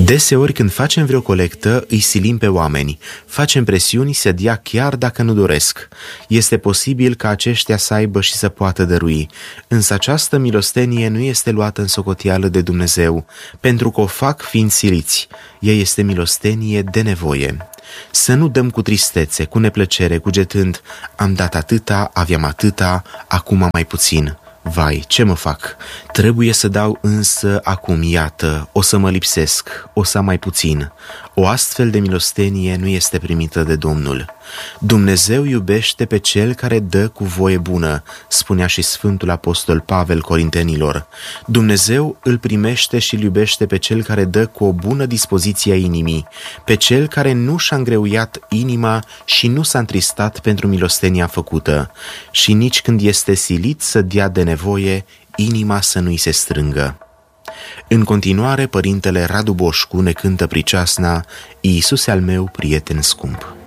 Deseori când facem vreo colectă, îi silim pe oameni, facem presiuni să dea chiar dacă nu doresc. Este posibil ca aceștia să aibă și să poată dărui, însă această milostenie nu este luată în socoteală de Dumnezeu, pentru că o fac fiind siliți. Ea este milostenie de nevoie. Să nu dăm cu tristețe, cu neplăcere, cugetând: am dat atâta, aveam atâta, acum mai puțin. Vai, ce mă fac? Trebuie să dau însă acum, iată, o să mă lipsesc, o să am mai puțin. O astfel de milostenie nu este primită de Domnul. Dumnezeu iubește pe cel care dă cu voie bună, spunea și Sfântul Apostol Pavel Corintenilor. Dumnezeu îl primește și îl iubește pe cel care dă cu o bună dispoziție a inimii, pe cel care nu și-a îngreuiat inima și nu s-a întristat pentru milostenia făcută, și nici când este silit să dea de nevoie, inima să nu-i se strângă. În continuare, părintele Radu Boșcu ne cântă priceasna: Iisuse al meu, prieten scump.